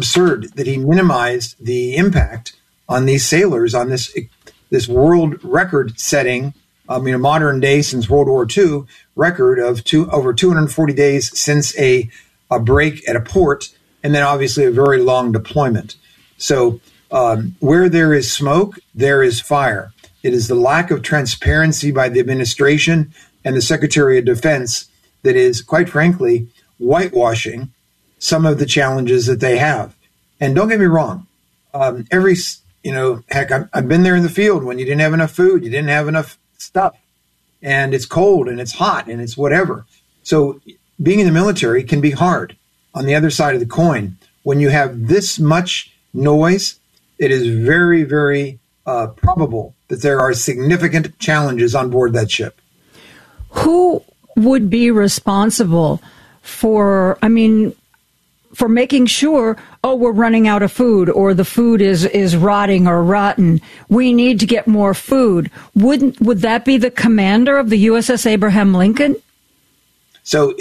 absurd that he minimized the impact on these sailors on this world record setting, modern day since World War II record of over 240 days since a break at a port, and then obviously a very long deployment. So where there is smoke, there is fire. It is the lack of transparency by the administration and the Secretary of Defense that is, quite frankly, whitewashing some of the challenges that they have. And don't get me wrong, I've been there in the field when you didn't have enough food, you didn't have enough stuff, and it's cold and it's hot and it's whatever. So being in the military can be hard. On the other side of the coin, when you have this much noise, it is very, very probable that there are significant challenges on board that ship. Who would be responsible for making sure, we're running out of food, or the food is rotting or rotten, we need to get more food? Would that be the commander of the USS Abraham Lincoln? So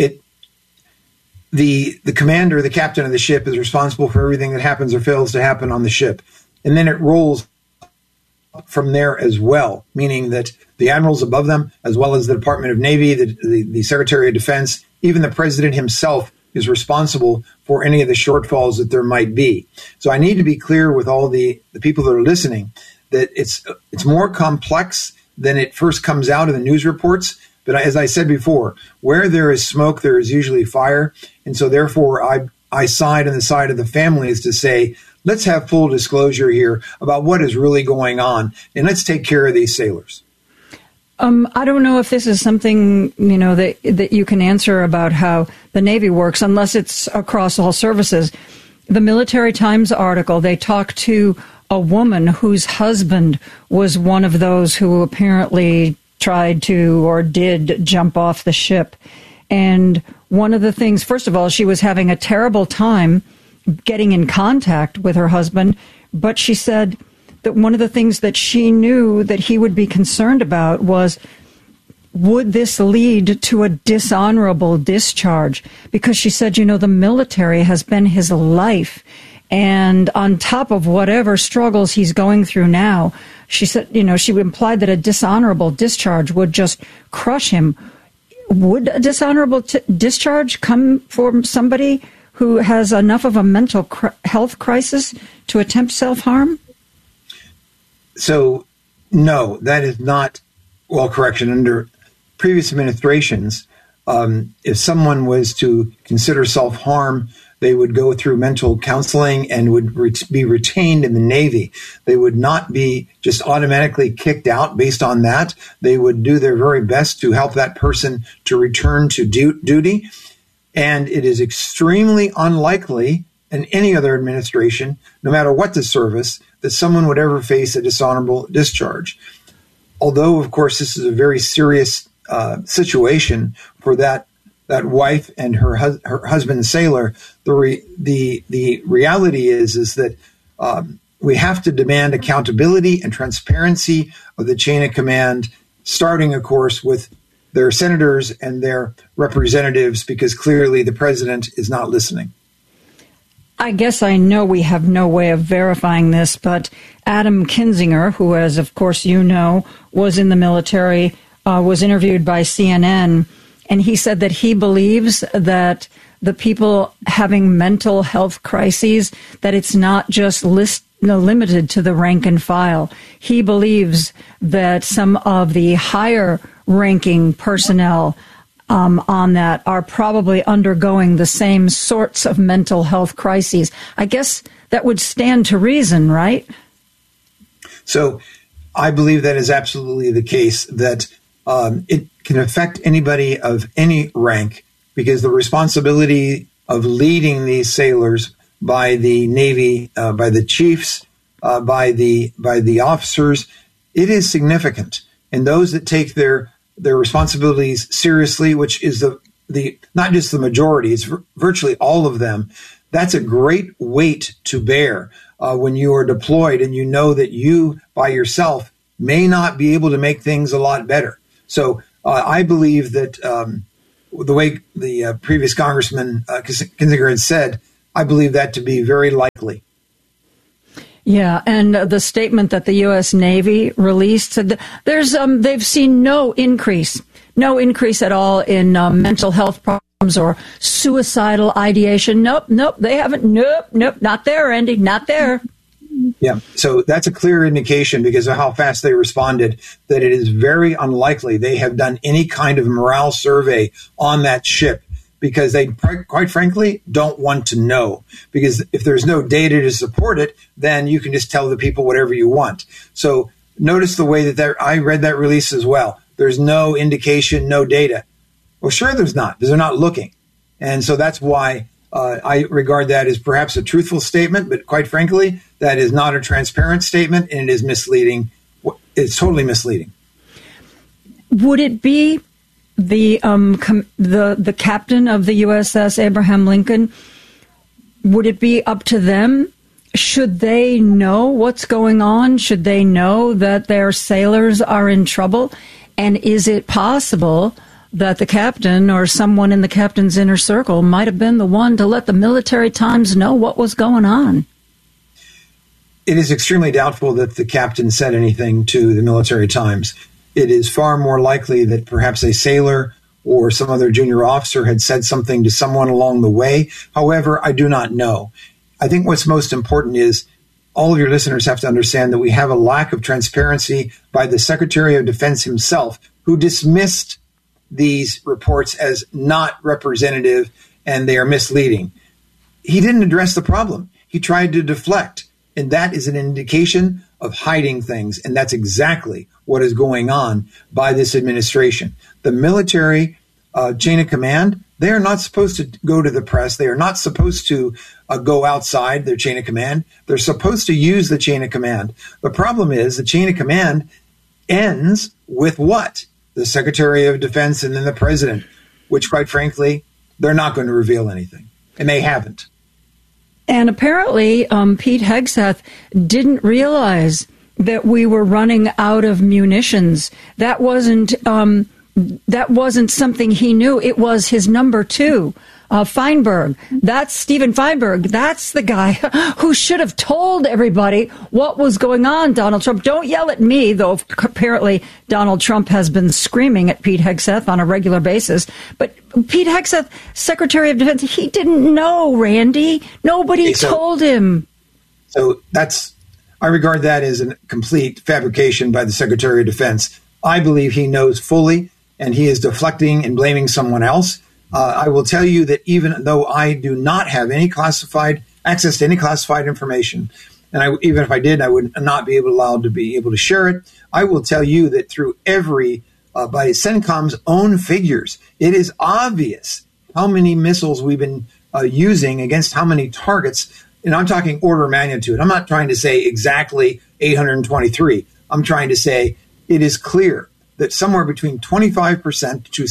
the commander, the captain of the ship, is responsible for everything that happens or fails to happen on the ship. And then it rolls from there as well, meaning that the admirals above them, as well as the Department of Navy, the Secretary of Defense, even the president himself is responsible for any of the shortfalls that there might be. So I need to be clear with all the people that are listening that it's more complex than it first comes out in the news reports. But as I said before, where there is smoke, there is usually fire. And so therefore, I side on the side of the families to say, let's have full disclosure here about what is really going on, and let's take care of these sailors. I don't know if this is something, that you can answer about how the Navy works, unless it's across all services. The Military Times article, they talked to a woman whose husband was one of those who apparently tried to or did jump off the ship. And one of the things, first of all, she was having a terrible time getting in contact with her husband, but she said that one of the things that she knew that he would be concerned about was, would this lead to a dishonorable discharge? Because she said, the military has been his life. And on top of whatever struggles he's going through now, she said, she implied that a dishonorable discharge would just crush him. Would a dishonorable discharge come from somebody who has enough of a mental health crisis to attempt self-harm? So, no, that is not, correction. Under previous administrations, if someone was to consider self-harm, they would go through mental counseling and would be retained in the Navy. They would not be just automatically kicked out based on that. They would do their very best to help that person to return to duty. And it is extremely unlikely in any other administration, no matter what the service, that someone would ever face a dishonorable discharge. Although, of course, this is a very serious situation for that wife and her husband sailor. The reality is that we have to demand accountability and transparency of the chain of command, starting, of course, with their senators and their representatives, because clearly the president is not listening. I guess I know we have no way of verifying this, but Adam Kinzinger, who, as of course you know, was in the military, was interviewed by CNN, and he said that he believes that the people having mental health crises, that it's not just limited to the rank and file. He believes that some of the higher ranking personnel on that are probably undergoing the same sorts of mental health crises. I guess that would stand to reason, right? So I believe that is absolutely the case, that it can affect anybody of any rank, because the responsibility of leading these sailors by the Navy, by the chiefs, by the officers, it is significant. And those that take their responsibilities seriously, which is the not just the majority, it's virtually all of them. That's a great weight to bear when you are deployed and you know that you by yourself may not be able to make things a lot better. So I believe that the way the previous Congressman Kinzinger had said, I believe that to be very likely. Yeah, and the statement that the U.S. Navy released said that they've seen no increase at all in mental health problems or suicidal ideation. Nope, they haven't. Nope, not there, Andy, not there. Yeah, so that's a clear indication because of how fast they responded that it is very unlikely they have done any kind of morale survey on that ship, because they, quite frankly, don't want to know. Because if there's no data to support it, then you can just tell the people whatever you want. So notice the way that I read that release as well. There's no indication, no data. Well, sure there's not, because they're not looking. And so that's why I regard that as perhaps a truthful statement, but quite frankly, that is not a transparent statement, and it is misleading. It's totally misleading. Would it be the captain of the USS Abraham Lincoln? Would it be up to them? Should they know what's going on? Should they know that their sailors are in trouble? And is it possible that the captain or someone in the captain's inner circle might have been the one to let the Military Times know what was going on? It is extremely doubtful that the captain said anything to the Military Times. It is far more likely that perhaps a sailor or some other junior officer had said something to someone along the way. However, I do not know. I think what's most important is all of your listeners have to understand that we have a lack of transparency by the Secretary of Defense himself, who dismissed these reports as not representative and they are misleading. He didn't address the problem. He tried to deflect, and that is an indication of hiding things, and that's exactly what is going on by this administration. The military chain of command, they are not supposed to go to the press. They are not supposed to go outside their chain of command. They're supposed to use the chain of command. The problem is the chain of command ends with what? The Secretary of Defense and then the President, which, quite frankly, they're not going to reveal anything, and they haven't. And apparently, Pete Hegseth didn't realize that we were running out of munitions. That wasn't something he knew. It was his number two, Feinberg. That's Stephen Feinberg. That's the guy who should have told everybody what was going on, Donald Trump. Don't yell at me, though apparently Donald Trump has been screaming at Pete Hegseth on a regular basis. But Pete Hegseth, Secretary of Defense, he didn't know, Randy. Nobody told him. So I regard that as a complete fabrication by the Secretary of Defense. I believe he knows fully, and he is deflecting and blaming someone else. I will tell you that even though I do not have any access to any classified information, and even if I did, I would not be allowed to share it. I will tell you that through by CENTCOM's own figures, it is obvious how many missiles we've been using against how many targets. And I'm talking order of magnitude. I'm not trying to say exactly 823. I'm trying to say it is clear that somewhere between 25% to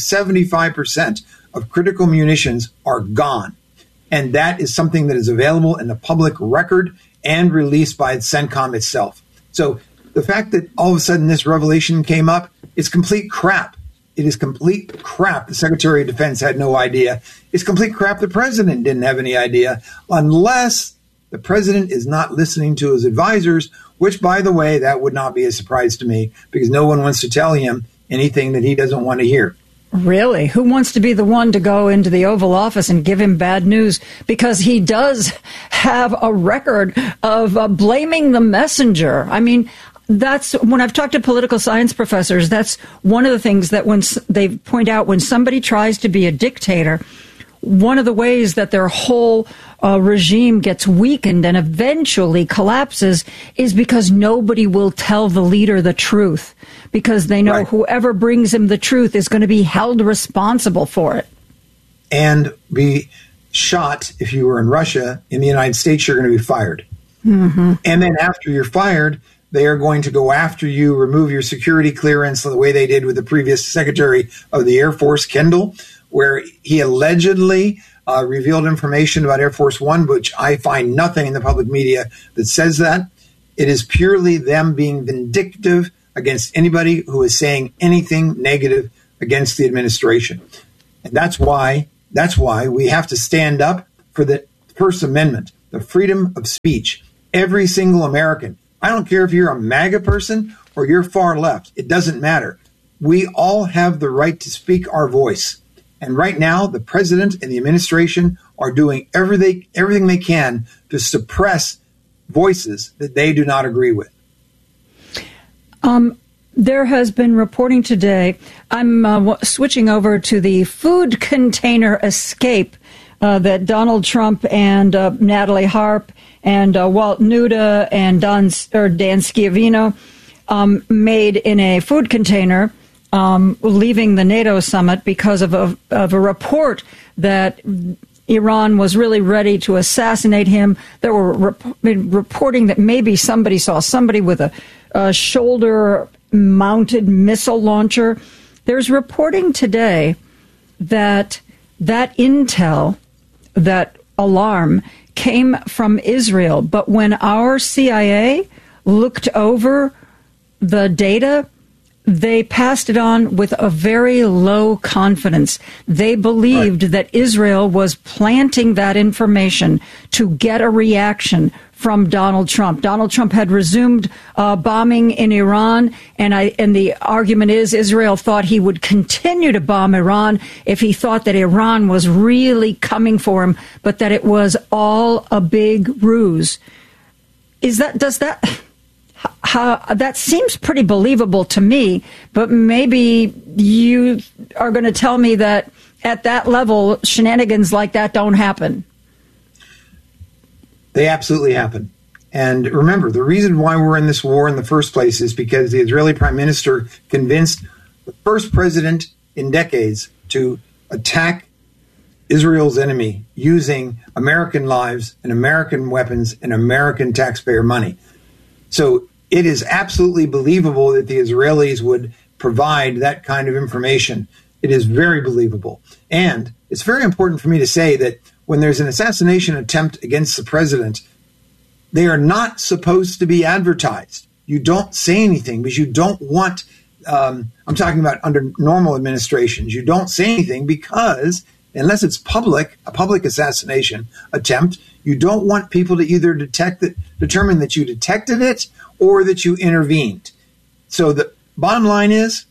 75% of critical munitions are gone. And that is something that is available in the public record and released by CENTCOM itself. So the fact that all of a sudden this revelation came up, it's complete crap. It is complete crap. The Secretary of Defense had no idea. It's complete crap. The president didn't have any idea, unless the president is not listening to his advisors, which, by the way, that would not be a surprise to me, because no one wants to tell him anything that he doesn't want to hear. Really? Who wants to be the one to go into the Oval Office and give him bad news? Because he does have a record of blaming the messenger. I mean, that's when I've talked to political science professors, that's one of the things that when they point out when somebody tries to be a dictator, one of the ways that their whole regime gets weakened and eventually collapses is because nobody will tell the leader the truth, because they know whoever brings him the truth is going to be held responsible for it. And be shot. If you were in Russia, in the United States, you're going to be fired. Mm-hmm. And then after you're fired, they are going to go after you, remove your security clearance the way they did with the previous Secretary of the Air Force, Kendall, where he allegedly revealed information about Air Force One, which I find nothing in the public media that says that. It is purely them being vindictive against anybody who is saying anything negative against the administration. And that's why we have to stand up for First Amendment, the freedom of speech. Every single American. I don't care if you're a MAGA person or you're far left. It doesn't matter. We all have the right to speak our voice. And right now, the president and the administration are doing everything they can to suppress voices that they do not agree with. There has been reporting today. I'm switching over to the food container escape that Donald Trump and Natalie Harp and Walt Nuda and Dan Schiavino made in a food container, leaving the NATO summit because of a report that Iran was really ready to assassinate him. There were reporting that maybe somebody saw somebody with a shoulder-mounted missile launcher. There's reporting today that intel, that alarm, came from Israel. But when our CIA looked over the data, they passed it on with a very low confidence. They believed that Israel was planting that information to get a reaction from Donald Trump. Donald Trump had resumed bombing in Iran, and the argument is Israel thought he would continue to bomb Iran if he thought that Iran was really coming for him, but that it was all a big ruse. That seems pretty believable to me, but maybe you are going to tell me that at that level, shenanigans like that don't happen. They absolutely happen. And remember, the reason why we're in this war in the first place is because the Israeli prime minister convinced the first president in decades to attack Israel's enemy using American lives and American weapons and American taxpayer money. So it is absolutely believable that the Israelis would provide that kind of information. It is very believable. And it's very important for me to say that when there's an assassination attempt against the president, they are not supposed to be advertised. You don't say anything because you don't want, I'm talking about under normal administrations, you don't say anything because unless it's a public assassination attempt, you don't want people to either determine that you detected it or that you intervened. So the bottom line is,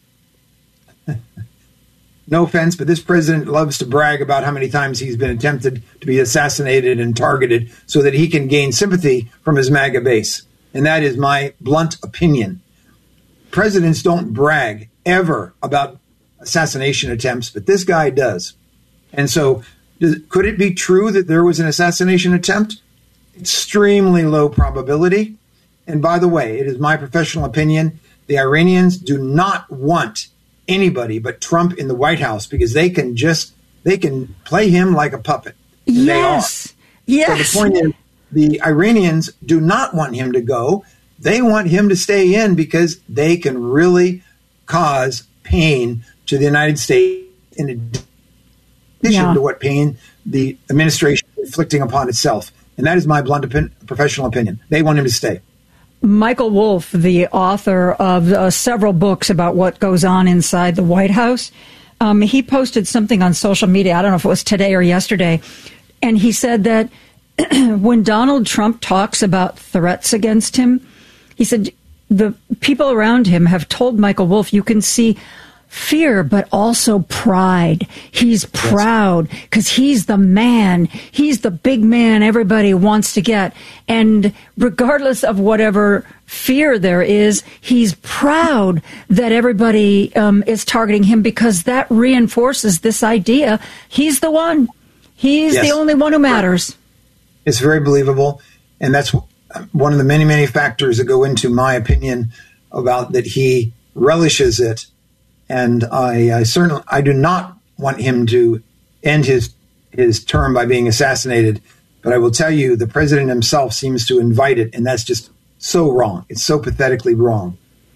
no offense, but this president loves to brag about how many times he's been attempted to be assassinated and targeted so that he can gain sympathy from his MAGA base. And that is my blunt opinion. Presidents don't brag ever about assassination attempts, but this guy does. And so could it be true that there was an assassination attempt? Extremely low probability. And by the way, it is my professional opinion, the Iranians do not want anybody but Trump in the White House because they can play him like a puppet. Yes. Yes. So the point is, the Iranians do not want him to go. They want him to stay in because they can really cause pain to the United States in addition to what pain the administration is inflicting upon itself. And that is my blunt professional opinion. They want him to stay. Michael Wolff, the author of several books about what goes on inside the White House, he posted something on social media. I don't know if it was today or yesterday. And he said that when Donald Trump talks about threats against him, he said the people around him have told Michael Wolff, you can see fear, but also pride. He's proud because he's the man. He's the big man everybody wants to get. And regardless of whatever fear there is, he's proud that everybody is targeting him because that reinforces this idea. He's the one. He's the only one who matters. It's very believable. And that's one of the many, many factors that go into my opinion about that he relishes it. And I do not want him to end his term by being assassinated. But I will tell you, the president himself seems to invite it, and that's just so wrong. It's so pathetically wrong.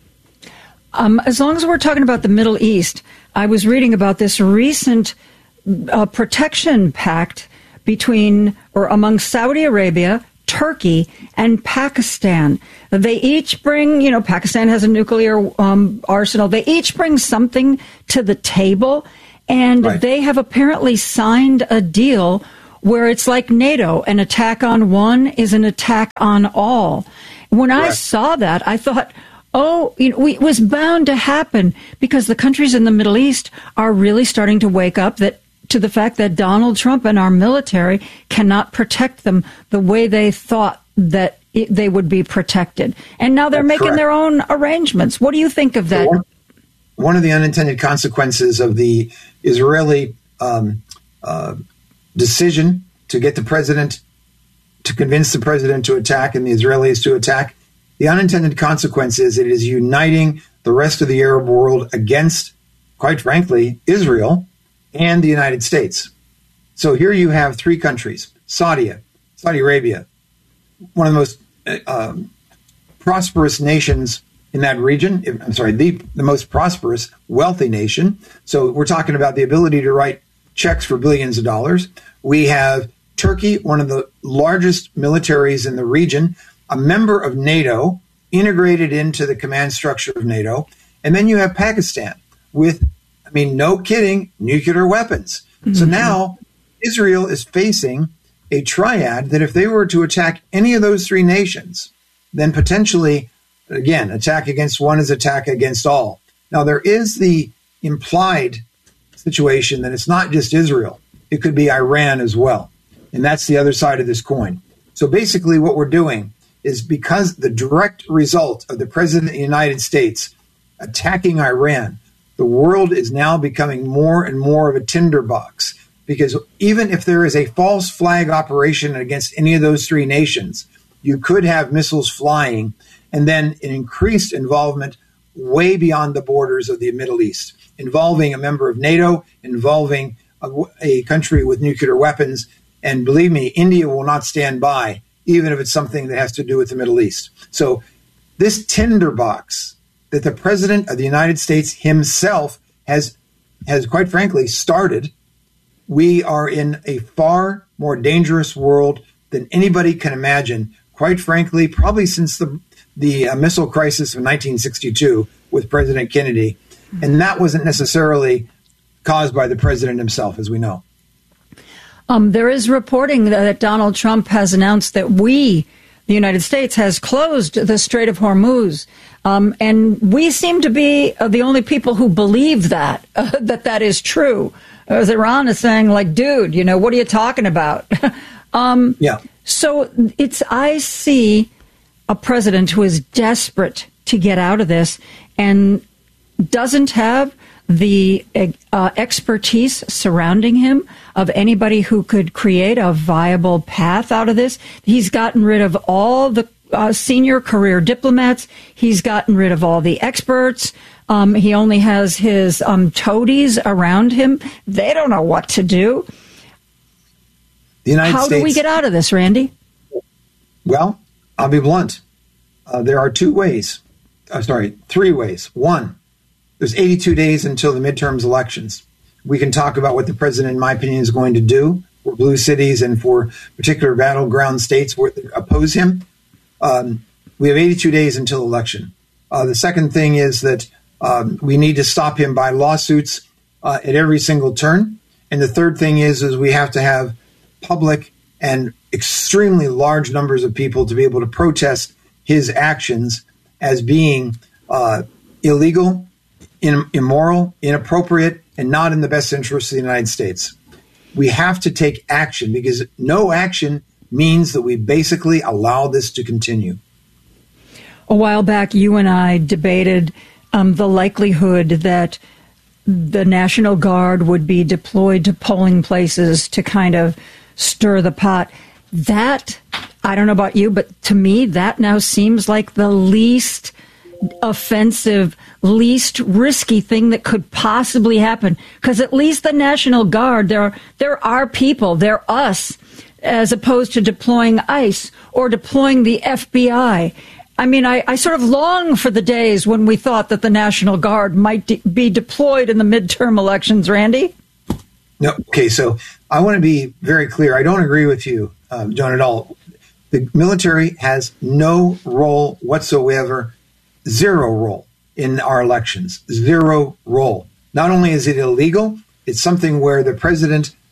As long as we're talking about the Middle East, I was reading about this recent protection pact among Saudi Arabia, Turkey, and Pakistan. They each bring, Pakistan has a nuclear arsenal. They each bring something to the table, and they have apparently signed a deal where it's like NATO, an attack on one is an attack on all. When I saw that, I thought, it was bound to happen because the countries in the Middle East are really starting to wake up to the fact that Donald Trump and our military cannot protect them the way they thought that they would be protected. And now they're making their own arrangements. What do you think of that? One of the unintended consequences of the Israeli decision to get the president, to convince the president to attack and the Israelis to attack, the unintended consequence is it is uniting the rest of the Arab world against, quite frankly, Israel and the United States. So here you have three countries, Saudi Arabia, one of the most prosperous nations in that region. The most prosperous, wealthy nation. So we're talking about the ability to write checks for billions of dollars. We have Turkey, one of the largest militaries in the region, a member of NATO, integrated into the command structure of NATO. And then you have Pakistan with, no kidding, nuclear weapons. Mm-hmm. So now Israel is facing a triad that if they were to attack any of those three nations, then potentially, again, attack against one is attack against all. Now, there is the implied situation that it's not just Israel. It could be Iran as well. And that's the other side of this coin. So basically what we're doing is because the direct result of the president of the United States attacking Iran, the world is now becoming more and more of a tinderbox. Because even if there is a false flag operation against any of those three nations, you could have missiles flying and then an increased involvement way beyond the borders of the Middle East, involving a member of NATO, involving a country with nuclear weapons. And believe me, India will not stand by, even if it's something that has to do with the Middle East. So this tinderbox that the president of the United States himself has quite frankly started, we are in a far more dangerous world than anybody can imagine, quite frankly, probably since the missile crisis of 1962 with President Kennedy. And that wasn't necessarily caused by the president himself, as we know. There is reporting that Donald Trump has announced that the United States, has closed the Strait of Hormuz. And we seem to be the only people who believe that is true. As Iran is saying, like, dude, what are you talking about? Yeah. So I see a president who is desperate to get out of this and doesn't have the expertise surrounding him of anybody who could create a viable path out of this. He's gotten rid of all the senior career diplomats. He's gotten rid of all the experts. He only has his toadies around him. They don't know what to do. How do we get out of this, Randy? Well, I'll be blunt. There are three ways. One, there's 82 days until the midterms elections. We can talk about what the president, in my opinion, is going to do for blue cities and for particular battleground states where they oppose him. We have 82 days until election. The second thing is that we need to stop him by lawsuits at every single turn. And the third thing is we have to have public and extremely large numbers of people to be able to protest his actions as being illegal, immoral, inappropriate, and not in the best interest of the United States. We have to take action because no action means that we basically allow this to continue. A while back, you and I debated the likelihood that the National Guard would be deployed to polling places to kind of stir the pot. That, I don't know about you, but to me, that now seems like the least offensive, least risky thing that could possibly happen. Because at least the National Guard, they're our people, they're us, as opposed to deploying ICE or deploying the FBI. I mean, I sort of long for the days when we thought that the National Guard might be deployed in the midterm elections, Randy. No, okay, so I want to be very clear. I don't agree with you, Joan, at all. The military has no role whatsoever, zero role in our elections, zero role. Not only is it illegal, it's something where the president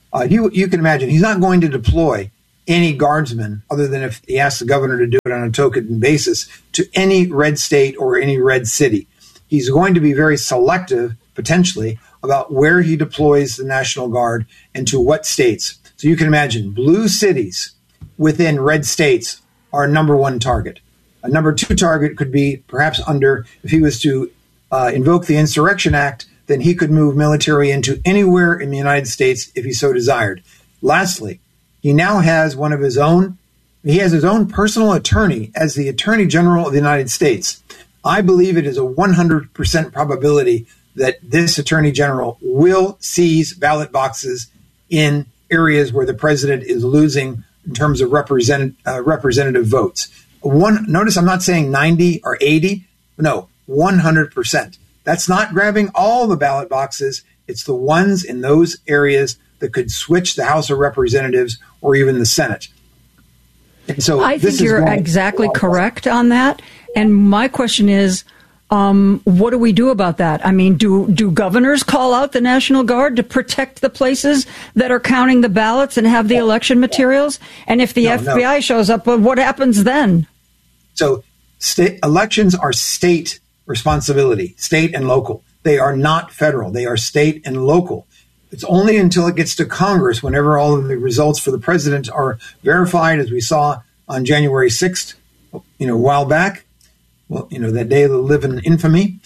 You can imagine he's not going to deploy any guardsmen other than if he asks the governor to do it on a token basis to any red state or any red city. He's going to be very selective, potentially, about where he deploys the National Guard and to what states. So you can imagine blue cities within red states are a number one target. A number two target could be perhaps if he was to invoke the Insurrection Act, then he could move military into anywhere in the United States if he so desired. Lastly, he now has his own personal attorney as the Attorney General of the United States. I believe it is a 100% probability that this Attorney General will seize ballot boxes in areas where the president is losing in terms of representative votes. Notice I'm not saying 90 or 80. No, 100%. That's not grabbing all the ballot boxes. It's the ones in those areas that could switch the House of Representatives or even the Senate. And so I think you're exactly correct on that. And my question is, what do we do about that? I mean, do governors call out the National Guard to protect the places that are counting the ballots and have the election materials? And if the FBI shows up, what happens then? So elections are state responsibility, state and local. They are not federal. They are state and local. It's only until it gets to Congress, whenever all of the results for the president are verified, as we saw on January 6th, a while back. Well, that day that live in infamy.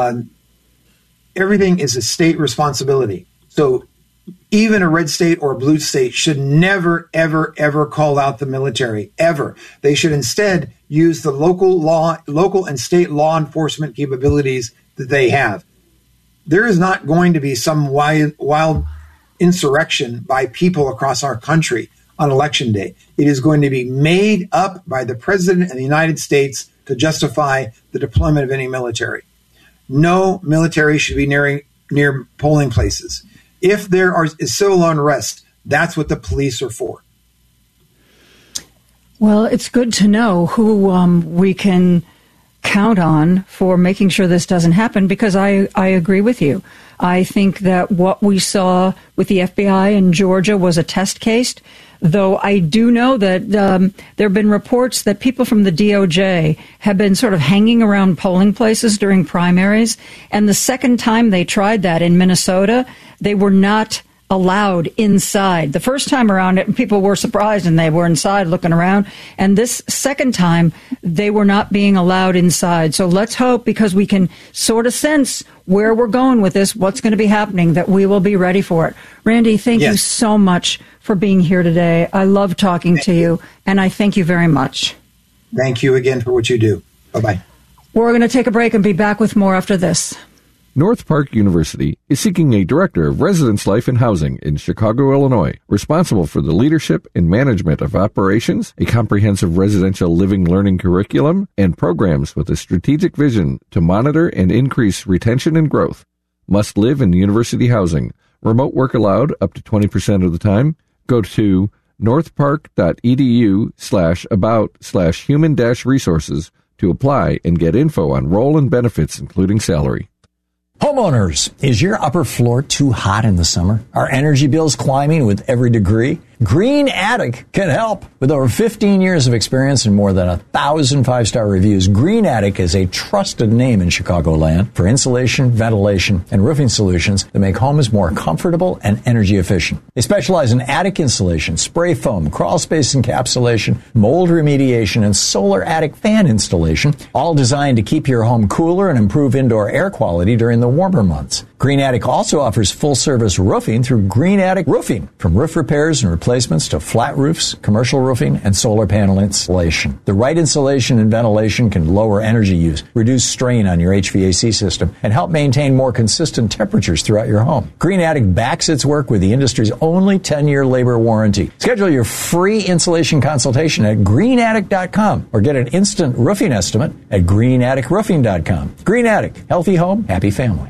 Everything is a state responsibility. So even a red state or a blue state should never, ever, ever call out the military, ever. They should instead use the local and state law enforcement capabilities that they have. There is not going to be some wild insurrection by people across our country on Election Day. It is going to be made up by the President of the United States to justify the deployment of any military. No military should be near polling places. If there is civil unrest, that's what the police are for. Well, it's good to know who we can count on for making sure this doesn't happen, because I agree with you. I think that what we saw with the FBI in Georgia was a test case, though I do know that there have been reports that people from the DOJ have been sort of hanging around polling places during primaries. And the second time they tried that in Minnesota, they were not allowed inside. The first time around, people were surprised and they were inside looking around. And this second time, they were not being allowed inside. So let's hope, because we can sort of sense where we're going with this, what's going to be happening, that we will be ready for it. Randy, thank you so much for being here today. I love talking to you, and I thank you very much. Thank you again for what you do. Bye-bye. We're going to take a break and be back with more after this. North Park University is seeking a director of residence life and housing in Chicago, Illinois, responsible for the leadership and management of operations, a comprehensive residential living learning curriculum, and programs with a strategic vision to monitor and increase retention and growth. Must live in university housing. Remote work allowed up to 20% of the time. Go to northpark.edu/about/human-resources to apply and get info on role and benefits, including salary. Homeowners, is your upper floor too hot in the summer? Are energy bills climbing with every degree? Green Attic can help. With over 15 years of experience and more than 1,000 five-star reviews, Green Attic is a trusted name in Chicagoland for insulation, ventilation, and roofing solutions that make homes more comfortable and energy efficient. They specialize in attic insulation, spray foam, crawl space encapsulation, mold remediation, and solar attic fan installation, all designed to keep your home cooler and improve indoor air quality during the warmer months. Green Attic also offers full-service roofing through Green Attic Roofing, from roof repairs and replacements to flat roofs, commercial roofing, and solar panel installation. The right insulation and ventilation can lower energy use, reduce strain on your HVAC system, and help maintain more consistent temperatures throughout your home. Green Attic backs its work with the industry's only 10-year labor warranty. Schedule your free insulation consultation at greenattic.com or get an instant roofing estimate at greenatticroofing.com. Green Attic, healthy home, happy family.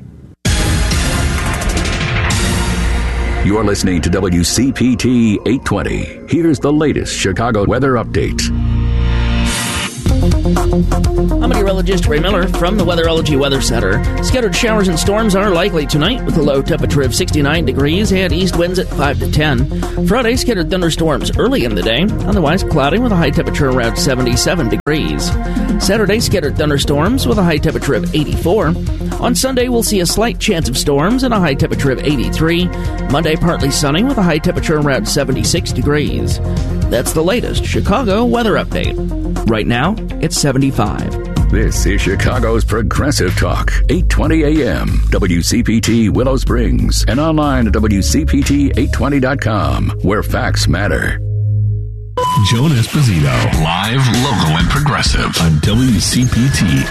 You're listening to WCPT 820. Here's the latest Chicago weather update. I'm meteorologist Ray Miller from the Weatherology Weather Center. Scattered showers and storms are likely tonight with a low temperature of 69 degrees and east winds at 5 to 10. Friday, scattered thunderstorms early in the day, otherwise cloudy with a high temperature around 77 degrees. Saturday, scattered thunderstorms with a high temperature of 84. On Sunday, we'll see a slight chance of storms and a high temperature of 83. Monday, partly sunny with a high temperature around 76 degrees. That's the latest Chicago weather update. Right now, it's 75. This is Chicago's Progressive Talk, 820 AM, WCPT Willow Springs, and online at WCPT820.com, where facts matter. Joan Esposito, live, local, and progressive on WCPT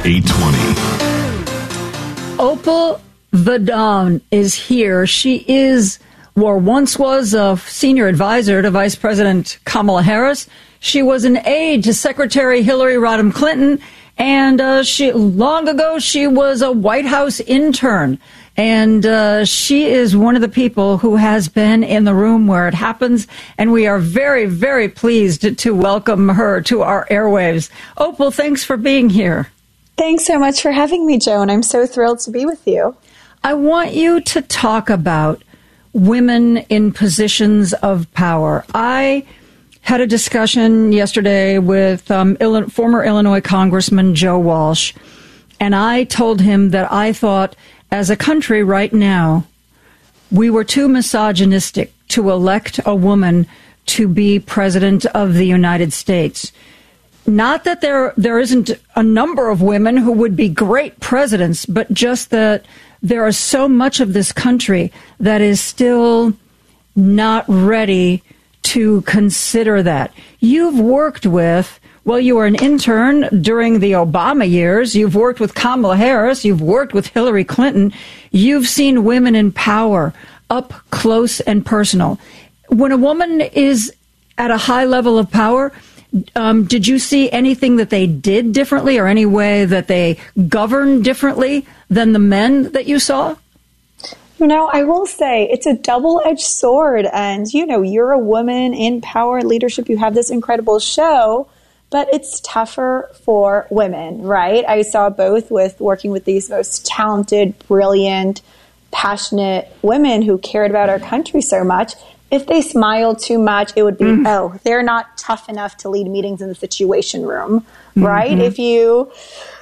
820. Opal Vadon is here. She is, or once was, a senior advisor to Vice President Kamala Harris. She was an aide to Secretary Hillary Rodham Clinton, and long ago she was a White House intern. And she is one of the people who has been in the room where it happens, and we are very, very pleased to welcome her to our airwaves. Opal, thanks for being here. Thanks so much for having me, Joan. I'm so thrilled to be with you. I want you to talk about women in positions of power. I had a discussion yesterday with former Illinois Congressman Joe Walsh, and I told him that I thought, as a country right now, we were too misogynistic to elect a woman to be president of the United States. Not that there isn't a number of women who would be great presidents, but just that there is so much of this country that is still not ready to consider that. You've worked with, well, you were an intern during the Obama years. You've worked with Kamala Harris. You've worked with Hillary Clinton. You've seen women in power up close and personal. When a woman is at a high level of power, did you see anything that they did differently or any way that they governed differently than the men that you saw? You know, I will say it's a double-edged sword. And, you know, you're a woman in power and leadership. You have this incredible show, but it's tougher for women, right? I saw both with working with these most talented, brilliant, passionate women who cared about our country so much. If they smiled too much, it would be, they're not tough enough to lead meetings in the Situation Room, right? If you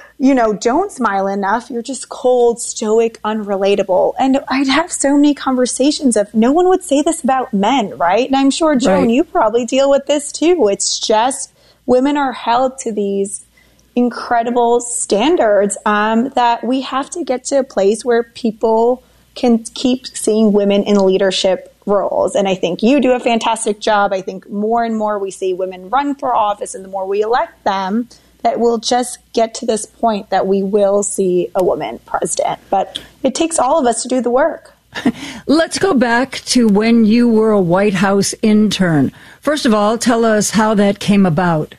don't smile enough, you're just cold, stoic, unrelatable. And I'd have so many conversations of no one would say this about men, right? And I'm sure, Joan, you probably deal with this too. It's just women are held to these incredible standards that we have to get to a place where people can keep seeing women in leadership roles. And I think you do a fantastic job. I think more and more we see women run for office, and the more we elect them, that we'll just get to this point that we will see a woman president. But it takes all of us to do the work. Let's go back to when you were a White House intern. First of all, tell us how that came about.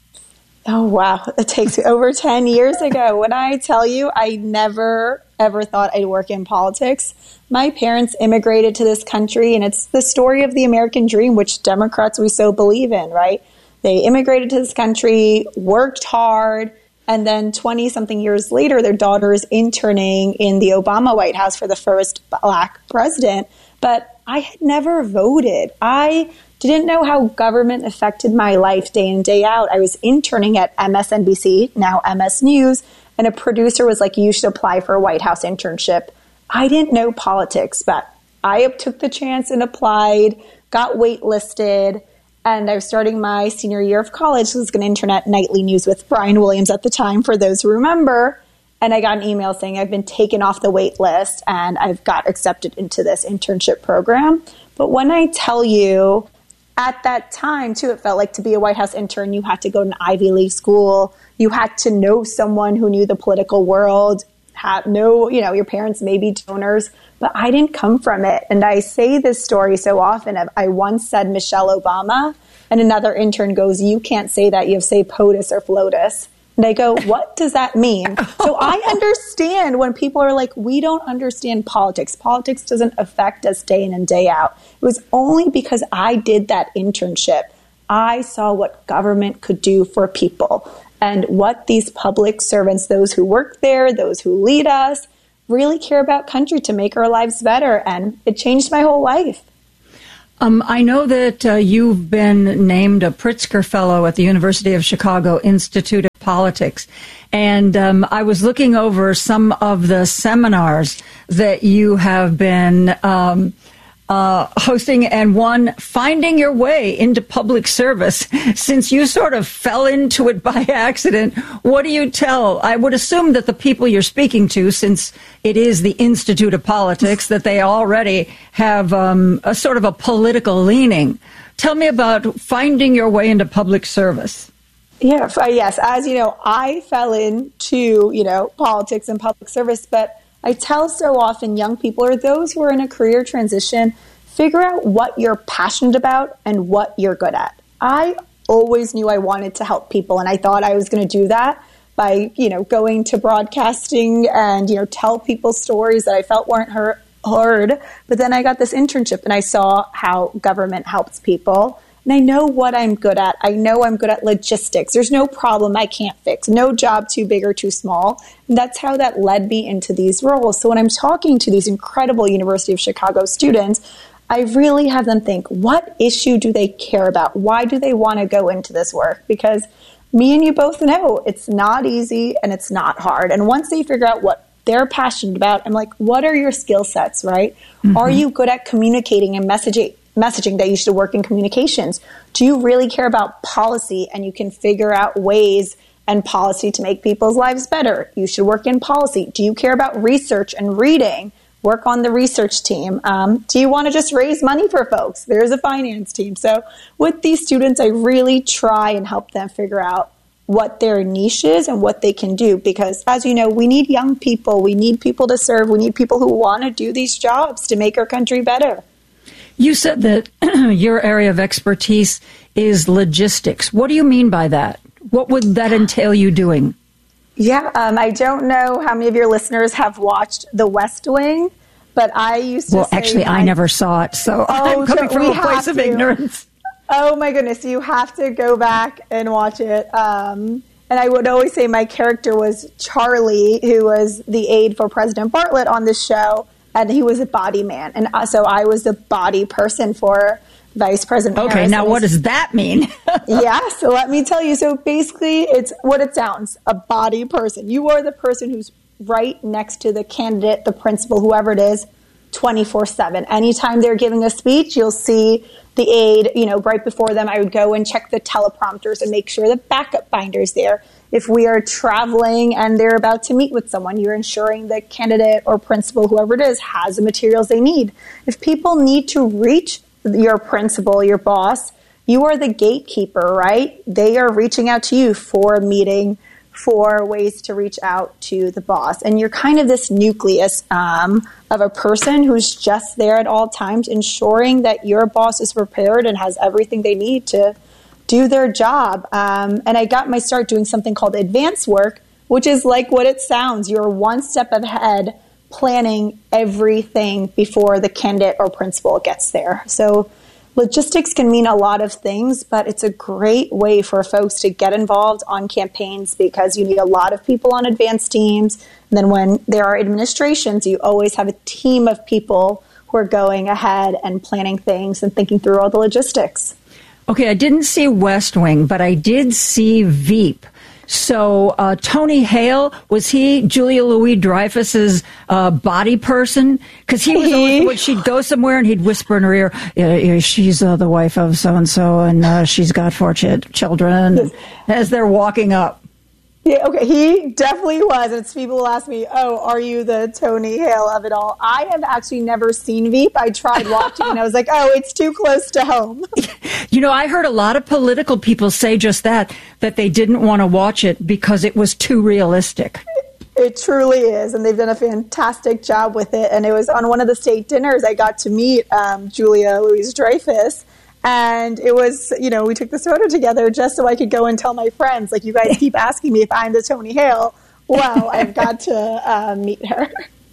Oh, wow. It takes over 10 years ago. When I tell you, I never, ever thought I'd work in politics. My parents immigrated to this country, and it's the story of the American dream, which Democrats we so believe in, right? They immigrated to this country, worked hard, and then 20-something years later, their daughter is interning in the Obama White House for the first Black president. But I had never voted. I didn't know how government affected my life day in, day out. I was interning at MSNBC, now MS News, and a producer was like, you should apply for a White House internship. I didn't know politics, but I took the chance and applied, got waitlisted, and I was starting my senior year of college. I was going to intern at Nightly News with Brian Williams at the time, for those who remember. And I got an email saying I've been taken off the wait list and I've got accepted into this internship program. But when I tell you, at that time, too, it felt like to be a White House intern, you had to go to an Ivy League school. You had to know someone who knew the political world, your parents may be donors, but I didn't come from it. And I say this story so often. I once said Michelle Obama, and another intern goes, you can't say that. You have to say POTUS or FLOTUS. And I go, what does that mean? So I understand when people are like, we don't understand politics. Politics doesn't affect us day in and day out. It was only because I did that internship. I saw what government could do for people. and what these public servants, those who work there, those who lead us, really care about country to make our lives better. And it changed my whole life. I know that you've been named a Pritzker Fellow at the University of Chicago Institute of Politics. And I was looking over some of the seminars that you have been hosting, and one, Finding Your Way into Public Service. Since you sort of fell into it by accident, what do you tell? I would assume that the people you're speaking to, since it is the Institute of Politics, that they already have a sort of a political leaning. Tell me about Finding Your Way into Public Service. Yeah, yes. As you know, I fell into, politics and public service, but I tell so often young people or those who are in a career transition, figure out what you're passionate about and what you're good at. I always knew I wanted to help people, and I thought I was going to do that by, going to broadcasting and, tell people stories that I felt weren't heard. But then I got this internship and I saw how government helps people. And I know what I'm good at. I know I'm good at logistics. There's no problem I can't fix. No job too big or too small. And that's how that led me into these roles. So when I'm talking to these incredible University of Chicago students, I really have them think, what issue do they care about? Why do they want to go into this work? Because me and you both know it's not easy and it's not hard. And once they figure out what they're passionate about, I'm like, what are your skill sets, right? Mm-hmm. Are you good at communicating and messaging that you should work in communications? Do you really care about policy and you can figure out ways and policy to make people's lives better? You should work in policy. Do you care about research and reading? Work on the research team. Do you want to just raise money for folks? There's a finance team. So with these students, I really try and help them figure out what their niche is and what they can do. Because as you know, we need young people. We need people to serve. We need people who want to do these jobs to make our country better. You said that your area of expertise is logistics. What do you mean by that? What would that entail you doing? Yeah, I don't know how many of your listeners have watched The West Wing, but I used to Well, actually, I never saw it, so I'm coming from a place of ignorance. Oh, my goodness. You have to go back and watch it. And I would always say my character was Charlie, who was the aide for President Bartlett on this show. And he was a body man. And so I was the body person for Vice President Harris. Okay, now what does that mean? Yeah, so let me tell you. So basically, it's what it sounds, a body person. You are the person who's right next to the candidate, the principal, whoever it is, 24/7. Anytime they're giving a speech, you'll see the aide, right before them. I would go and check the teleprompters and make sure the backup binder's there. If we are traveling and they're about to meet with someone, you're ensuring the candidate or principal, whoever it is, has the materials they need. If people need to reach your principal, your boss, you are the gatekeeper, right? They are reaching out to you for a meeting, for ways to reach out to the boss. And you're kind of this nucleus of a person who's just there at all times, ensuring that your boss is prepared and has everything they need to do their job. And I got my start doing something called advance work, which is like what it sounds. You're one step ahead, planning everything before the candidate or principal gets there. So logistics can mean a lot of things, but it's a great way for folks to get involved on campaigns because you need a lot of people on advance teams. And then when there are administrations, you always have a team of people who are going ahead and planning things and thinking through all the logistics. Okay, I didn't see West Wing, but I did see Veep. So Tony Hale, was he Julia Louis-Dreyfus's body person? Because he was always, when she'd go somewhere and he'd whisper in her ear, yeah, she's the wife of so-and-so and she's got 4 children, as they're walking up. Yeah, okay, he definitely was. And people will ask me, oh, are you the Tony Hale of it all? I have actually never seen Veep. I tried watching and I was like, oh, it's too close to home. I heard a lot of political people say just that they didn't want to watch it because it was too realistic. It truly is, and they've done a fantastic job with it. And it was on one of the state dinners I got to meet Julia Louis-Dreyfus. And it was, we took this photo together just so I could go and tell my friends, like, you guys keep asking me if I'm the Tony Hale. Well, I've got to meet her.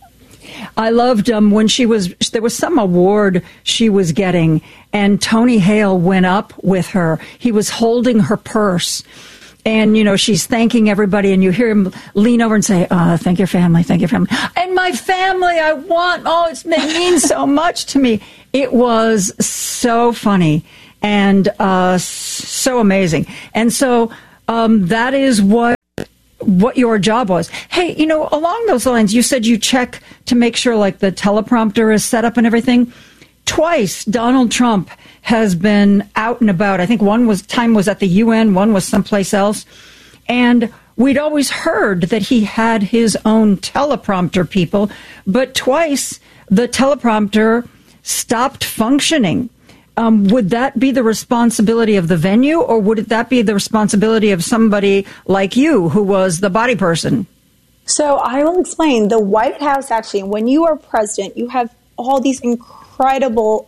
I loved when there was some award she was getting, and Tony Hale went up with her. He was holding her purse. And, she's thanking everybody, and you hear him lean over and say, thank your family, thank your family. And my family, it means so much to me. It was so funny and so amazing. And so that is what your job was. Hey, along those lines, you said you check to make sure, like, the teleprompter is set up and everything. Twice, Donald Trump has been out and about. I think one time was at the UN, one was someplace else. And we'd always heard that he had his own teleprompter people, but twice the teleprompter stopped functioning. Would that be the responsibility of the venue, or would that be the responsibility of somebody like you who was the body person? So I will explain. The White House, actually, when you are president, you have all these incredible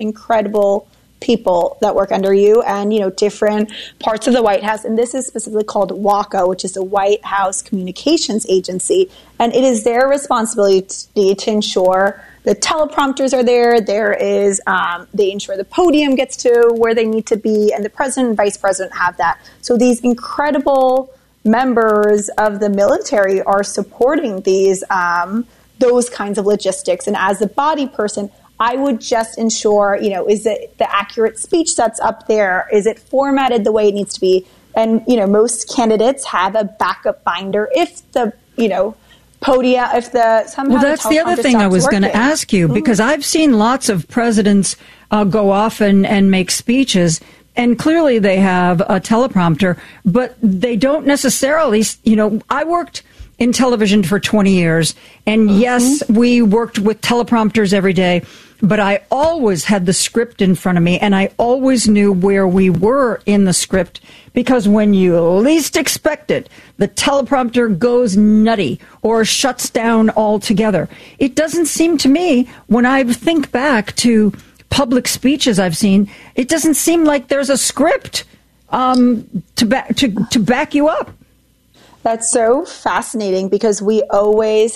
people that work under you and, different parts of the White House. And this is specifically called WACA, which is the White House Communications Agency. And it is their responsibility to ensure the teleprompters are there. There is, they ensure the podium gets to where they need to be, and the president and vice president have that. So these incredible members of the military are supporting these, those kinds of logistics. And as a body person, I would just ensure, is it the accurate speech that's up there? Is it formatted the way it needs to be? And, most candidates have a backup binder if the, podia, if somehow. Well, that's the other thing I was going to ask you, because I've seen lots of presidents go off and make speeches, and clearly they have a teleprompter, but they don't necessarily, I worked in television for 20 years, and yes, we worked with teleprompters every day, but I always had the script in front of me, and I always knew where we were in the script, because when you least expect it, the teleprompter goes nutty or shuts down altogether. It doesn't seem to me, when I think back to public speeches I've seen, it doesn't seem like there's a script to back you up. That's so fascinating, because we always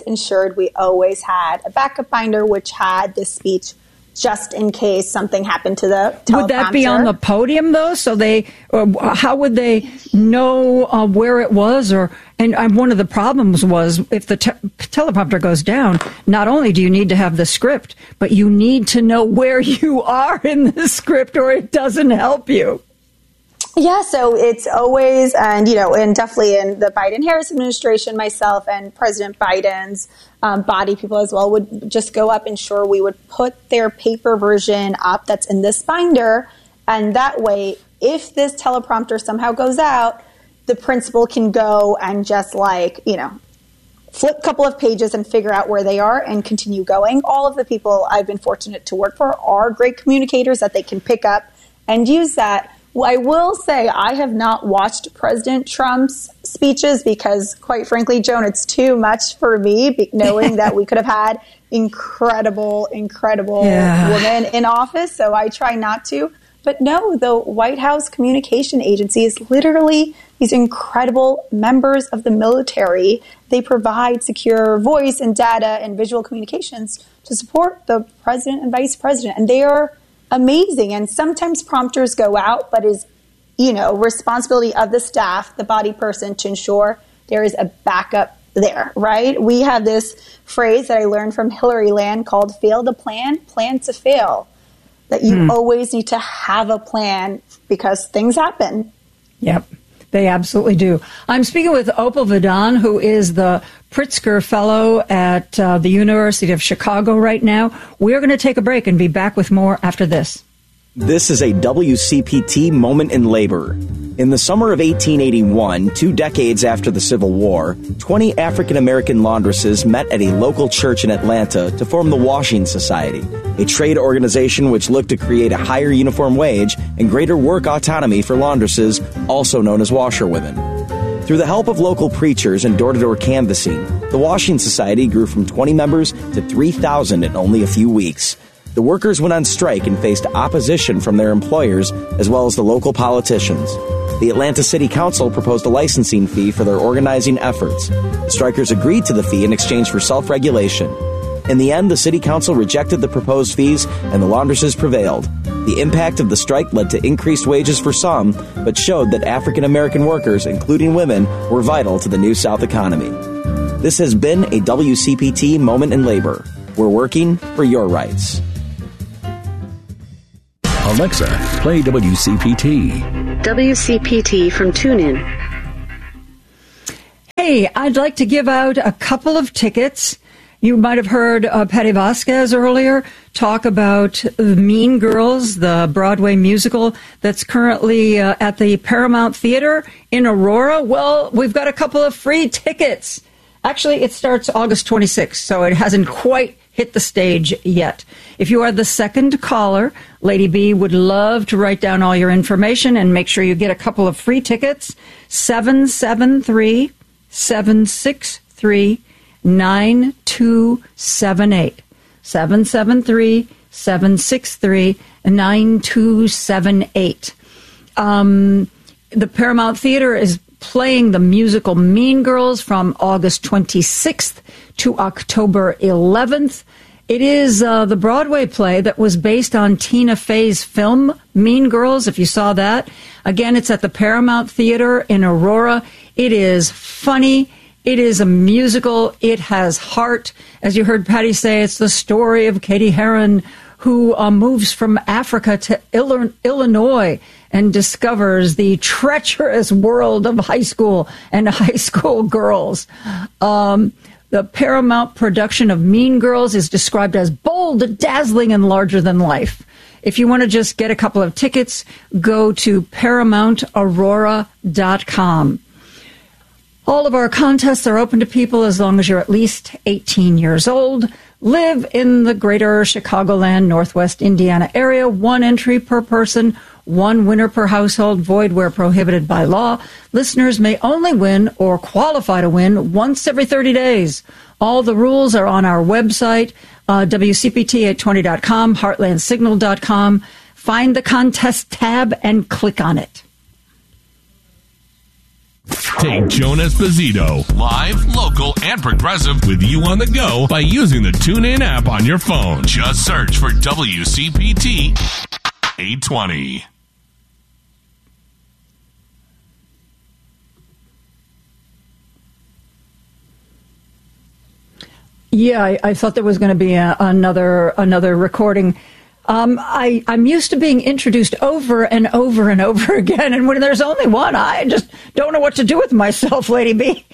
had a backup binder which had this speech just in case something happened to the teleprompter. Would that be on the podium, though? So how would they know where it was? And one of the problems was, if the teleprompter goes down, not only do you need to have the script, but you need to know where you are in the script, or it doesn't help you. Yeah, so it's always, and definitely in the Biden-Harris administration, myself and President Biden's body people as well would just go up and ensure we would put their paper version up that's in this binder. And that way, if this teleprompter somehow goes out, the principal can go and just flip a couple of pages and figure out where they are and continue going. All of the people I've been fortunate to work for are great communicators that they can pick up and use that. Well, I will say I have not watched President Trump's speeches because, quite frankly, Joan, it's too much for me, knowing that we could have had incredible women in office. So I try not to. But no, the White House Communication Agency is literally these incredible members of the military. They provide secure voice and data and visual communications to support the president and vice president. And they are amazing. And sometimes prompters go out, but is, responsibility of the staff, the body person, to ensure there is a backup there, right? We have this phrase that I learned from Hillary Land called fail to plan to fail. That you always need to have a plan because things happen. Yep, they absolutely do. I'm speaking with Opal Vadan, who is the Pritzker Fellow at the University of Chicago right now. We're going to take a break and be back with more after this. This is a WCPT moment in labor. In the summer of 1881, 2 decades after the Civil War, 20 African-American laundresses met at a local church in Atlanta to form the Washing Society, a trade organization which looked to create a higher uniform wage and greater work autonomy for laundresses, also known as washerwomen. Through the help of local preachers and door-to-door canvassing, the Washing Society grew from 20 members to 3,000 in only a few weeks. The workers went on strike and faced opposition from their employers as well as the local politicians. The Atlanta City Council proposed a licensing fee for their organizing efforts. The strikers agreed to the fee in exchange for self-regulation. In the end, the city council rejected the proposed fees and the laundresses prevailed. The impact of the strike led to increased wages for some, but showed that African American workers, including women, were vital to the New South economy. This has been a WCPT Moment in Labor. We're working for your rights. Alexa, play WCPT. WCPT from TuneIn. Hey, I'd like to give out a couple of tickets. You might have heard Patty Vasquez earlier talk about Mean Girls, the Broadway musical that's currently at the Paramount Theater in Aurora. Well, we've got a couple of free tickets. Actually, it starts August 26th, so it hasn't quite hit the stage yet. If you are the second caller, Lady B would love to write down all your information and make sure you get a couple of free tickets. 773-763-9278. 773-763-9278. The Paramount Theater is playing the musical Mean Girls from August 26th to October 11th. It is the Broadway play that was based on Tina Fey's film Mean Girls, if you saw that. Again, it's at the Paramount Theater in Aurora. It is funny. It is a musical. It has heart. As you heard Patty say, it's the story of Katie Heron, who moves from Africa to Illinois and discovers the treacherous world of high school and high school girls. The Paramount production of Mean Girls is described as bold, dazzling, and larger than life. If you want to just get a couple of tickets, go to ParamountAurora.com. All of our contests are open to people as long as you're at least 18 years old, live in the greater Chicagoland, Northwest Indiana area, one entry per person, one winner per household, void where prohibited by law. Listeners may only win or qualify to win once every 30 days. All the rules are on our website, WCPT820.com, heartlandsignal.com. Find the contest tab and click on it. Take Joan Esposito, live, local, and progressive with you on the go by using the TuneIn app on your phone. Just search for WCPT 820. Yeah, I thought there was going to be another recording. I'm used to being introduced over and over and over again, and when there's only one, I just don't know what to do with myself, Lady B.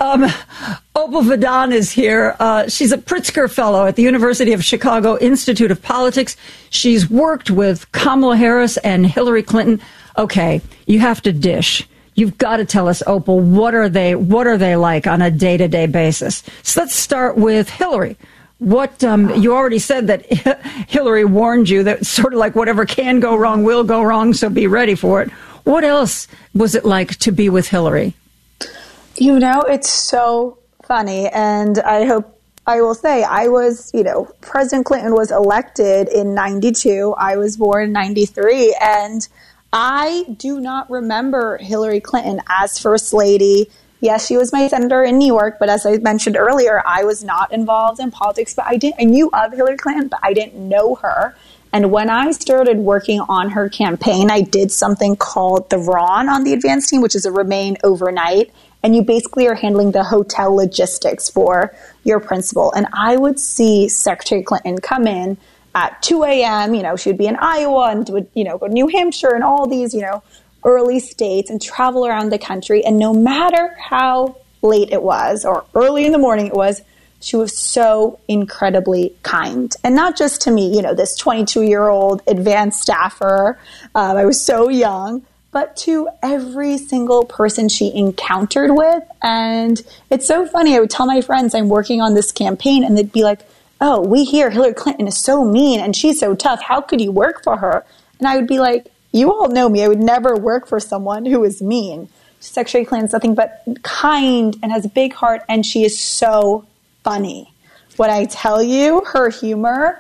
Opal Vadan is here. She's a Pritzker Fellow at the University of Chicago Institute of Politics. She's worked with Kamala Harris and Hillary Clinton. Okay, you have to dish. You've got to tell us, Opal, what are they like on a day-to-day basis? So let's start with Hillary. What you already said that Hillary warned you that sort of like whatever can go wrong will go wrong, so be ready for it. What else was it like to be with Hillary? You know, it's so funny, and I will say I was, President Clinton was elected in 92. I was born in 93, and I do not remember Hillary Clinton as First Lady. Yes, she was my senator in New York, but as I mentioned earlier, I was not involved in politics. But I knew of Hillary Clinton, but I didn't know her. And when I started working on her campaign, I did something called the RON on the advance team, which is a Remain Overnight. And you basically are handling the hotel logistics for your principal. And I would see Secretary Clinton come in at 2 a.m., she would be in Iowa and would, go to New Hampshire and all these, early states and travel around the country. And no matter how late it was or early in the morning it was, she was so incredibly kind. And not just to me, this 22-year-old advanced staffer. I was so young, but to every single person she encountered with. And it's so funny. I would tell my friends I'm working on this campaign and they'd be like, oh, we hear Hillary Clinton is so mean and she's so tough. How could you work for her? And I would be like, you all know me. I would never work for someone who is mean. Secretary Clinton's nothing but kind and has a big heart, and she is so funny. When I tell you her humor,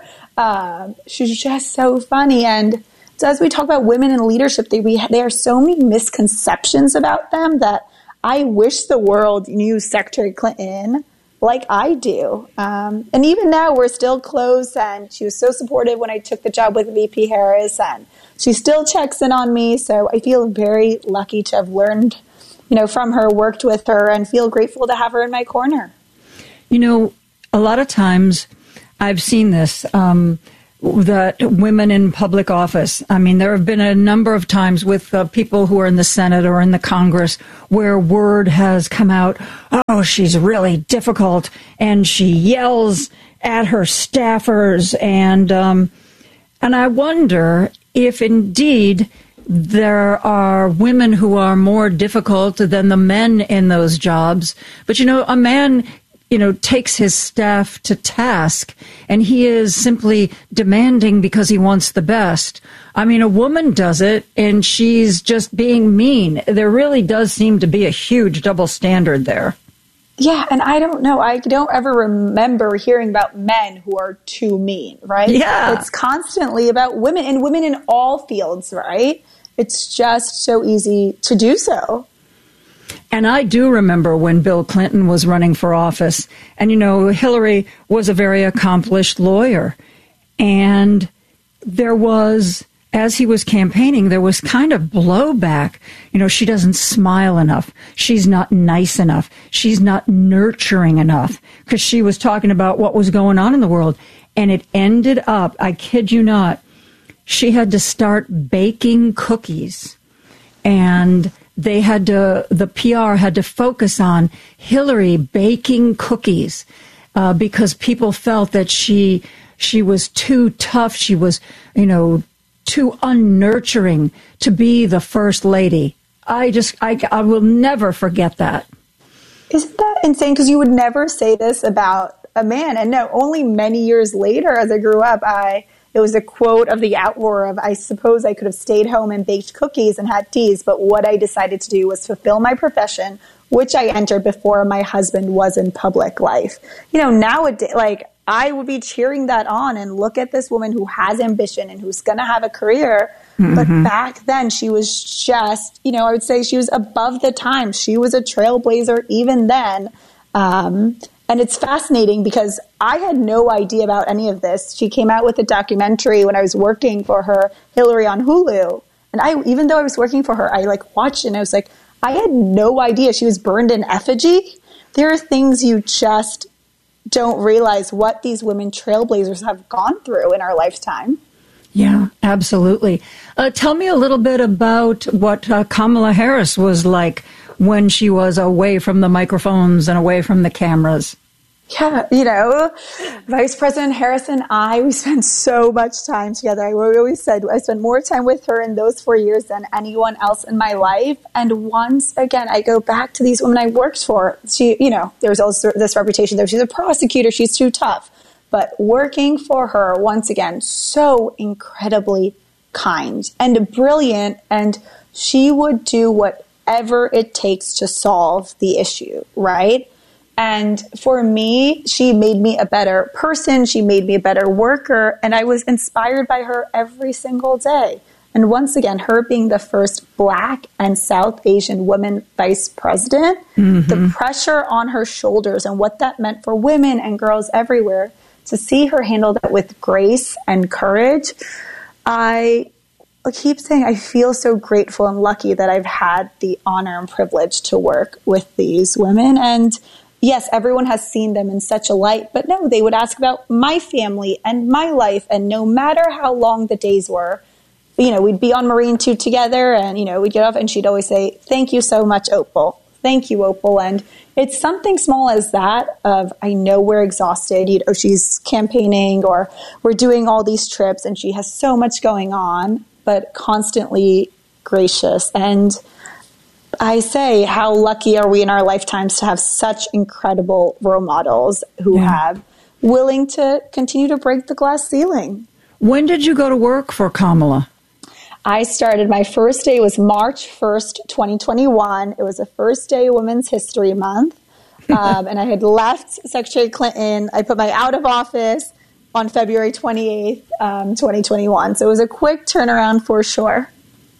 she's just so funny. And so as we talk about women in leadership, there are so many misconceptions about them that I wish the world knew Secretary Clinton like I do. And even now, we're still close, and she was so supportive when I took the job with VP Harris, and she still checks in on me. So I feel very lucky to have learned, from her, worked with her, and feel grateful to have her in my corner. A lot of times I've seen this, that women in public office, there have been a number of times with people who are in the Senate or in the Congress where word has come out, oh, she's really difficult, and she yells at her staffers, and I wonder if indeed there are women who are more difficult than the men in those jobs. But, a man takes his staff to task, and he is simply demanding because he wants the best. A woman does it, and she's just being mean. There really does seem to be a huge double standard there. Yeah, and I don't know. I don't ever remember hearing about men who are too mean, right? Yeah. It's constantly about women, and women in all fields, right? It's just so easy to do so. And I do remember when Bill Clinton was running for office, and, Hillary was a very accomplished lawyer. And there was, as he was campaigning, there was kind of blowback. She doesn't smile enough. She's not nice enough. She's not nurturing enough, because she was talking about what was going on in the world. And it ended up, I kid you not, she had to start baking cookies. And the PR had to focus on Hillary baking cookies because people felt that she was too tough. She was, too unnurturing to be the first lady. I will never forget that. Isn't that insane? Because you would never say this about a man. And no, only many years later, as I grew up, it was a quote of the outroar of, I suppose I could have stayed home and baked cookies and had teas, but what I decided to do was fulfill my profession, which I entered before my husband was in public life. Nowadays, I would be cheering that on, and look at this woman who has ambition and who's going to have a career. Mm-hmm. But back then she was just, I would say she was above the times. She was a trailblazer even then. And it's fascinating because I had no idea about any of this. She came out with a documentary when I was working for her, Hillary, on Hulu. And even though I was working for her, I watched it and I was like, I had no idea she was burned in effigy. There are things you just don't realize what these women trailblazers have gone through in our lifetime. Yeah, absolutely. Tell me a little bit about what Kamala Harris was like when she was away from the microphones and away from the cameras. Yeah, Vice President Harris and we spent so much time together. I always said I spent more time with her in those 4 years than anyone else in my life. And once again, I go back to these women I worked for. She, there's also this reputation that she's a prosecutor, she's too tough. But working for her, once again, so incredibly kind and brilliant. And she would do whatever it takes to solve the issue, right? And for me, she made me a better person. She made me a better worker. And I was inspired by her every single day. And once again, her being the first Black and South Asian woman vice president, the pressure on her shoulders and what that meant for women and girls everywhere, to see her handle that with grace and courage, I keep saying I feel so grateful and lucky that I've had the honor and privilege to work with these women. And yes, everyone has seen them in such a light, but no, they would ask about my family and my life. And no matter how long the days were, we'd be on Marine 2 together and, we'd get off and she'd always say, thank you so much, Opal. Thank you, Opal. And it's something small as that of, I know we're exhausted. She's campaigning or we're doing all these trips and she has so much going on, but constantly gracious. And I say, how lucky are we in our lifetimes to have such incredible role models who have willing to continue to break the glass ceiling. When did you go to work for Kamala? I started, my first day was March 1st, 2021. It was the first day of Women's History Month. And I had left Secretary Clinton. I put my out of office on February 28th, 2021. So it was a quick turnaround for sure.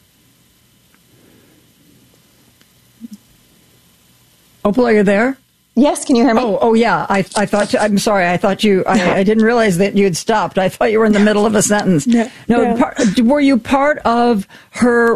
Opal, are you there? Yes, can you hear me? Oh, yeah. I thought. I'm sorry. I thought you. I didn't realize that you had stopped. I thought you were in the middle of a sentence. No. Were you part of her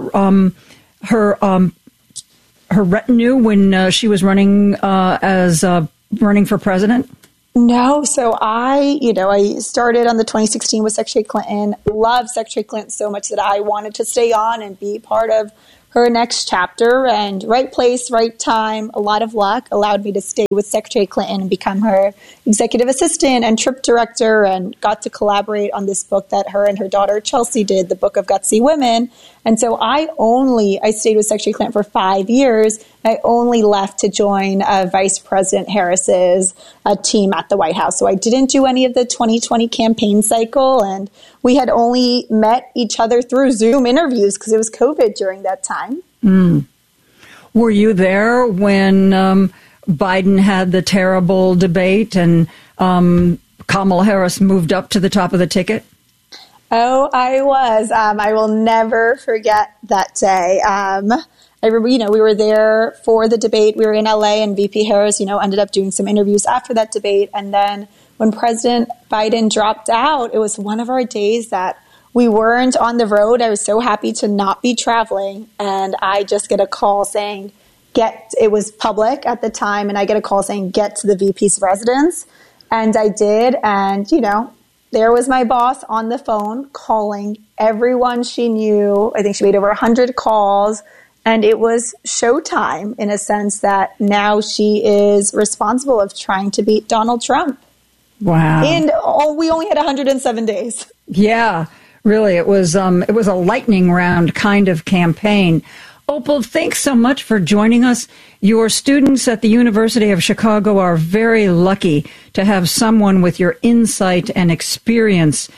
retinue when she was running running for president? No. So I started on the 2016 with Secretary Clinton. Loved Secretary Clinton so much that I wanted to stay on and be part of her next chapter, and right place, right time, a lot of luck allowed me to stay with Secretary Clinton and become her executive assistant and trip director, and got to collaborate on this book that her and her daughter Chelsea did, the Book of Gutsy Women. And so I stayed with Secretary Clinton for 5 years. I only left to join Vice President Harris's team at the White House. So I didn't do any of the 2020 campaign cycle, and we had only met each other through Zoom interviews because it was COVID during that time. Were you there when Biden had the terrible debate and Kamala Harris moved up to the top of the ticket? Oh, I was. I will never forget that day. I remember, we were there for the debate. We were in LA, and VP Harris, ended up doing some interviews after that debate. And then when President Biden dropped out, it was one of our days that we weren't on the road. I was so happy to not be traveling. And I just get a call saying, it was public at the time. And I get a call saying, get to the VP's residence. And I did. And, there was my boss on the phone calling everyone she knew. I think she made over 100 calls. And it was showtime in a sense that now she is responsible of trying to beat Donald Trump. Wow. And we only had 107 days. Yeah, really. It was a lightning round kind of campaign. Opal, thanks so much for joining us. Your students at the University of Chicago are very lucky to have someone with your insight and experience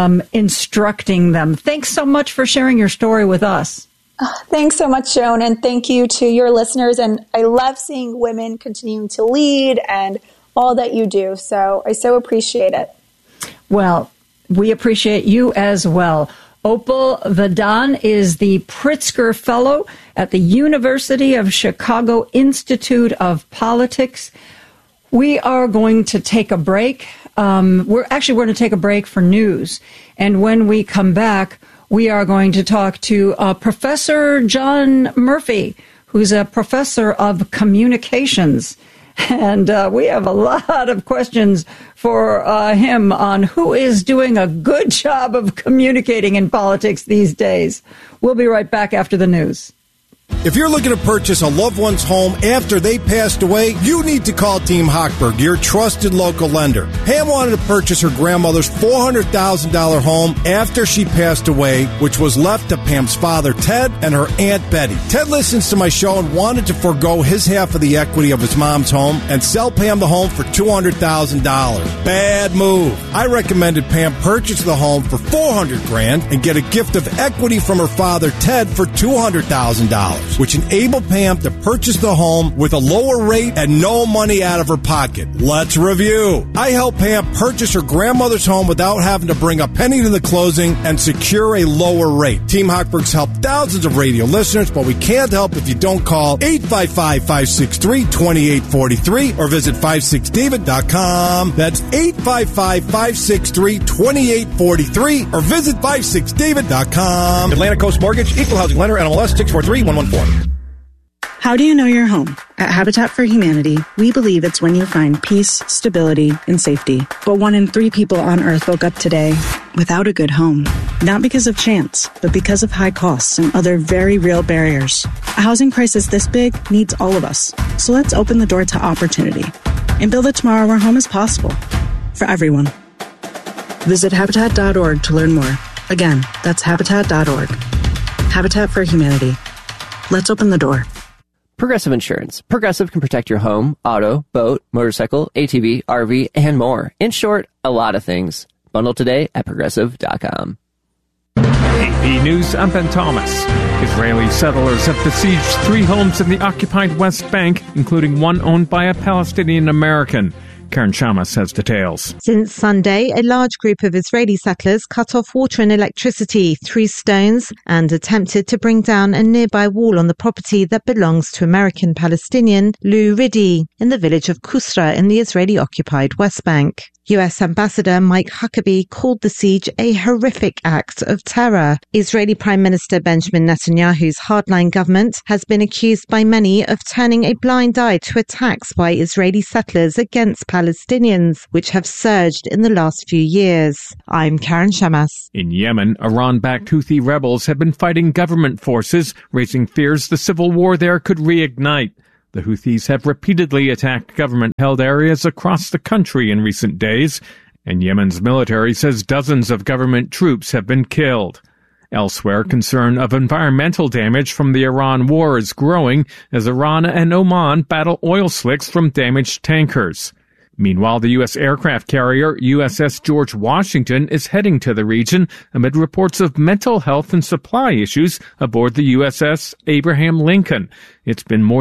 instructing them. Thanks so much for sharing your story with us. Thanks so much, Joan, and thank you to your listeners. And I love seeing women continuing to lead and all that you do. So I so appreciate it. Well, we appreciate you as well. Opal Vadan is the Pritzker Fellow at the University of Chicago Institute of Politics. We are going to take a break. We're going to take a break for news. And when we come back, we are going to talk to Professor John Murphy, who's a professor of communications. And we have a lot of questions for him on who is doing a good job of communicating in politics these days. We'll be right back after the news. If you're looking to purchase a loved one's home after they passed away, you need to call Team Hochberg, your trusted local lender. Pam wanted to purchase her grandmother's $400,000 home after she passed away, which was left to Pam's father, Ted, and her Aunt Betty. Ted listens to my show and wanted to forego his half of the equity of his mom's home and sell Pam the home for $200,000. Bad move. I recommended Pam purchase the home for $400,000 and get a gift of equity from her father, Ted, for $200,000. Which enabled Pam to purchase the home with a lower rate and no money out of her pocket. Let's review. I helped Pam purchase her grandmother's home without having to bring a penny to the closing and secure a lower rate. Team Hochberg's helped thousands of radio listeners, but we can't help if you don't call 855-563-2843 or visit 56david.com. That's 855-563-2843 or visit 56david.com. Atlantic Coast Mortgage, Equal Housing Lender, NMLS 643-114. How do you know your home? At Habitat for Humanity, we believe it's when you find peace, stability, and safety. But 1 in 3 people on Earth woke up today without a good home. Not because of chance, but because of high costs and other very real barriers. A housing crisis this big needs all of us. So let's open the door to opportunity and build a tomorrow where home is possible for everyone. Visit Habitat.org to learn more. Again, that's Habitat.org. Habitat for Humanity. Let's open the door. Progressive Insurance. Progressive can protect your home, auto, boat, motorcycle, ATV, RV, and more. In short, a lot of things. Bundle today at Progressive.com. AP News, I'm Ben Thomas. Israeli settlers have besieged 3 homes in the occupied West Bank, including one owned by a Palestinian American. Karen Shamas has details. Since Sunday, a large group of Israeli settlers cut off water and electricity, threw stones, and attempted to bring down a nearby wall on the property that belongs to American Palestinian Lou Riddy in the village of Kusra in the Israeli-occupied West Bank. US Ambassador Mike Huckabee called the siege a horrific act of terror. Israeli Prime Minister Benjamin Netanyahu's hardline government has been accused by many of turning a blind eye to attacks by Israeli settlers against Palestinians, which have surged in the last few years. I'm Karen Shamas. In Yemen, Iran-backed Houthi rebels have been fighting government forces, raising fears the civil war there could reignite. The Houthis have repeatedly attacked government-held areas across the country in recent days, and Yemen's military says dozens of government troops have been killed. Elsewhere, concern of environmental damage from the Iran war is growing as Iran and Oman battle oil slicks from damaged tankers. Meanwhile, the U.S. aircraft carrier USS George Washington is heading to the region amid reports of mental health and supply issues aboard the USS Abraham Lincoln. It's been more